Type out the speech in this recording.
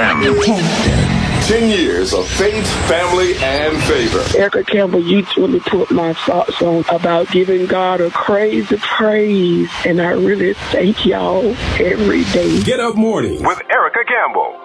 10 years of faith, family, and favor. Erica Campbell, you truly put my thoughts on about giving God a crazy praise, and I really thank y'all every day. Get Up Morning with Erica Campbell.